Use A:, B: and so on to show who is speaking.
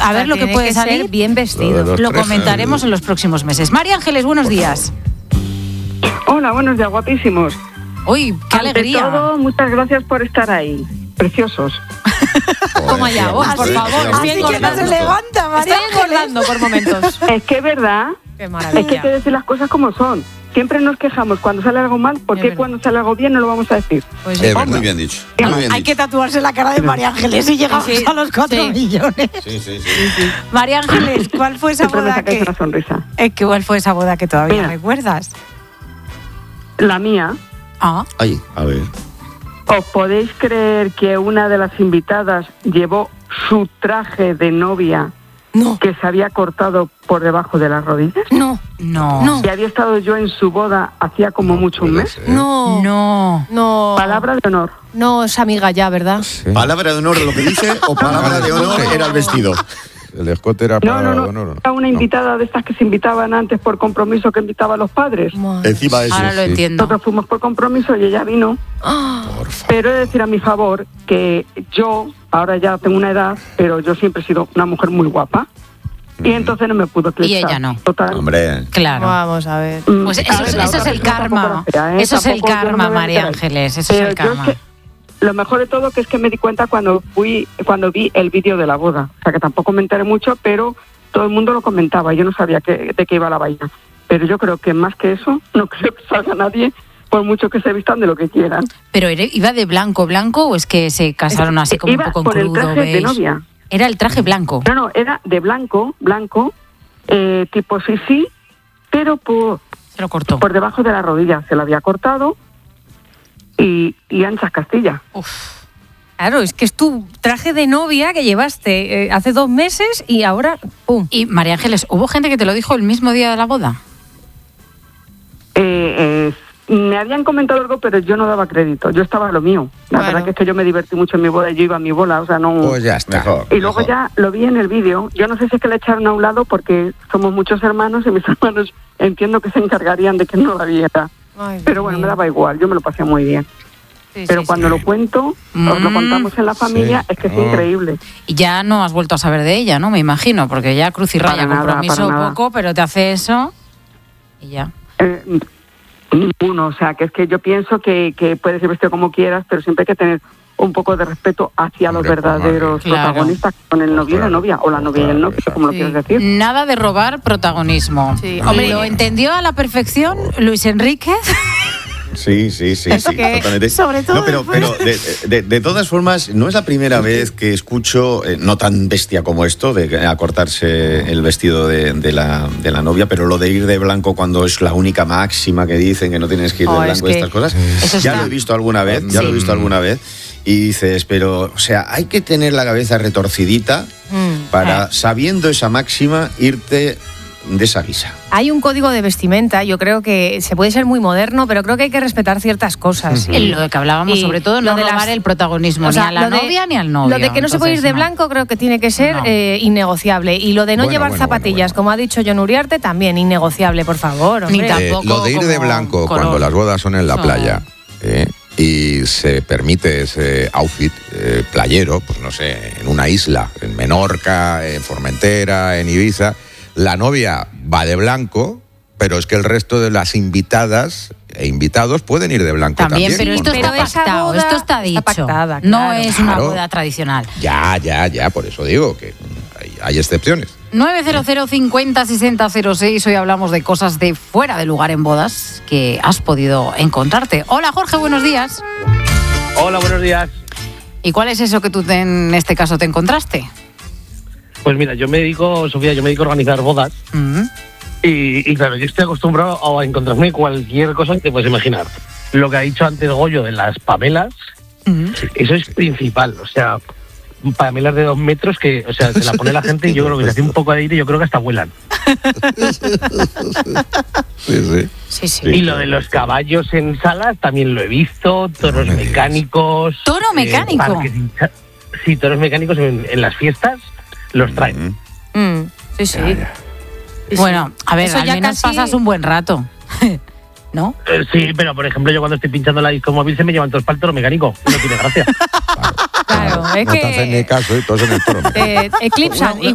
A: A ver lo que puede salir.
B: Ser bien vestido.
A: Lo comentaremos en los próximos meses. María Ángeles, buenos días.
C: Hola, buenos días, guapísimos.
A: Uy, qué alegría.
C: Ante todo, muchas gracias por estar ahí. Preciosos.
A: Toma ya, vos, por favor.
B: Así que no se levanta, María.
A: Estoy engordando por momentos.
C: Es que es verdad.
B: Qué maravilla.
C: Es que hay que decir las cosas como son. Siempre nos quejamos cuando sale algo mal, ¿por qué cuando sale algo bien no lo vamos a decir?
A: Pues
D: muy bien dicho.
B: Hay que tatuarse la cara de María Ángeles y llegamos a los 4 millones.
D: Sí.
A: María Ángeles, ¿cuál fue esa
C: Siempre me
A: boda
C: sacáis una sonrisa.
A: ¿Cuál fue esa boda que todavía
C: Mira.
A: recuerdas?
C: La mía.
A: Ah,
D: Ay, a ver.
C: ¿Os podéis creer que una de las invitadas llevó su traje de novia
B: No,
C: que se había cortado por debajo de las rodillas?
B: no,
A: no.
C: Y había estado yo en su boda hacía como mucho un mes.
B: no.
A: No.
C: Palabra de honor.
B: No, es amiga ya, ¿verdad?
E: Sí.
D: ¿Palabra de honor lo que dice o palabra de honor era el vestido?
E: El escote era para
C: No. Era una invitada de estas que se invitaban antes por compromiso, que invitaba a los padres.
B: Madre.
D: Encima de eso.
A: Ahora lo
E: sí.
A: entiendo.
C: Nosotros fuimos por compromiso y ella vino.
E: Por favor.
C: Pero he de decir a mi favor que yo, ahora ya tengo una edad, pero yo siempre he sido una mujer muy guapa. Y entonces no me pudo eclipsar.
A: Y ella no.
C: Total.
D: Hombre.
A: Claro.
B: Vamos a ver.
A: Pues
C: A
A: eso,
C: ver, la
A: eso es
C: otra
A: el
C: persona
A: karma.
C: tampoco era fea, ¿eh?
A: Eso es el
C: Tampoco yo no
A: karma,
C: me voy a
A: María
C: meter ahí.
A: Ángeles. Eso es
C: Pero
A: el
C: yo es
A: karma.
C: que lo mejor de todo que es que me di cuenta cuando vi el vídeo de la boda. O sea, que tampoco me enteré mucho, pero todo el mundo lo comentaba. Yo no sabía de qué iba la vaina. Pero yo creo que más que eso, no creo que salga nadie, por mucho que se vistan de lo que quieran.
A: ¿Pero iba de blanco o es que se casaron así como un
C: Iba
A: poco en
C: con el
A: crudo,
C: traje de
A: beige?
C: novia.
A: Era el traje blanco.
C: No, era de blanco, tipo sí, pero
A: Se lo cortó.
C: por debajo de la rodilla. Se lo había cortado y anchas Castilla.
B: Claro, es que es tu traje de novia que llevaste hace 2 meses y ahora, ¡pum!
A: Y María Ángeles, ¿hubo gente que te lo dijo el mismo día de la boda?
C: Me habían comentado algo, pero yo no daba crédito. Yo estaba a lo mío. La
B: Bueno.
C: verdad que es que yo me divertí mucho en mi boda y yo iba a mi bola, o sea, no...
E: Pues ya está.
D: Mejor.
C: Y luego ya lo vi en el vídeo. Yo no sé si es que le echaron a un lado porque somos muchos hermanos y mis hermanos entiendo que se encargarían de que no la viera.
B: Ay, Dios
C: Pero bueno,
B: mío.
C: me daba igual, yo me lo pasé muy bien.
B: Sí,
C: Pero
B: sí,
C: cuando
B: sí.
C: lo cuento, os lo contamos en la familia,
E: Sí.
C: es que es
E: Oh.
C: increíble.
A: Y ya no has vuelto a saber de ella, ¿no? Me imagino, porque ya cruz y raya,
C: Para nada,
A: compromiso
C: para nada.
A: poco, pero te hace eso y ya.
C: Ninguno, o sea, que es que yo pienso que puedes ir vestido como quieras, pero siempre hay que tener un poco de respeto hacia
E: Hombre,
C: los verdaderos
A: claro.
C: protagonistas, con el novio y la
E: Claro.
C: novia, o la novia y el novio,
E: Exacto.
C: como lo
B: Sí.
C: quieres decir.
A: Nada de robar protagonismo.
B: Sí,
A: Hombre,
B: hombre,
A: ¿lo entendió a la perfección Luis Enríquez?
D: Sí,
B: que,
D: totalmente.
B: sobre todo
D: No, pero de todas formas, no es la primera vez que escucho, no tan bestia como esto, de acortarse el vestido de la novia, pero lo de ir de blanco cuando es la única máxima que dicen que no tienes que ir de
A: Oh, es
D: blanco y
A: que
D: estas cosas.
A: eso
D: Ya
A: está-
D: lo he visto alguna vez,
A: Sí.
D: Y dices, pero, o sea, hay que tener la cabeza retorcidita para, sabiendo esa máxima, irte de esa guisa.
B: hay un código de vestimenta, yo creo que se puede ser muy moderno, pero creo que hay que respetar ciertas cosas.
A: Lo de que hablábamos,
B: Y
A: sobre todo, no
B: lo de las-
A: robar el protagonismo,
B: O sea,
A: ni a la
B: lo de-
A: novia ni al novio.
B: Lo de que no se puede ir de
A: Entonces,
B: blanco creo que tiene que ser
A: No.
B: innegociable. Y lo de no
E: Bueno,
B: llevar
E: bueno,
B: zapatillas,
E: bueno.
B: como ha dicho John Uriarte, también innegociable, por favor.
A: Ni
B: hombre.
A: tampoco
E: Lo de ir de
A: como
E: blanco
A: color.
E: cuando las bodas son en la
A: Eso.
E: playa y se permite ese outfit playero, pues no sé, en una isla, en Menorca, en Formentera, en Ibiza, la novia va de blanco, pero es que el resto de las invitadas e invitados pueden ir de blanco también.
A: También, pero esto
B: Pero
A: está
B: esa
A: pactado,
B: boda
A: esto está dicho.
B: está pactada,
A: No
B: claro.
A: es una
E: Claro.
A: boda tradicional.
E: Ya, por eso digo que hay excepciones.
A: 900 50 60 06. Hoy hablamos de cosas de fuera de lugar en bodas que has podido encontrarte. Hola Jorge, buenos días.
F: Hola, buenos días.
A: ¿Y cuál es eso que tú en este caso te encontraste?
F: Pues mira, Sofía, yo me dedico a organizar bodas
A: Mm.
F: y claro, yo estoy acostumbrado a encontrarme cualquier cosa que te puedes imaginar. Lo que ha dicho antes Goyo de las pamelas, eso es principal, o sea, pamelas de 2 metros que, o sea, se la pone la gente y yo creo que se hace un poco de aire y yo creo que hasta vuelan.
E: Sí.
A: Sí, sí.
F: Y lo de los caballos en salas también lo he visto, toros
E: No me digas.
F: mecánicos.
A: ¿Toro mecánico?
F: Sí, toros mecánicos en las fiestas los traen.
B: Sí, sí.
A: Bueno, a ver,
B: Eso
A: al
B: ya
A: menos
B: casi-
A: pasas un buen rato. ¿No?
F: Sí, pero por ejemplo, yo cuando estoy pinchando la disco móvil se me llevan todos para el toro mecánico. No tiene gracia.
B: Claro, es
E: No te hacen ni
B: que
E: caso y todos en el toro.
B: eclipsan.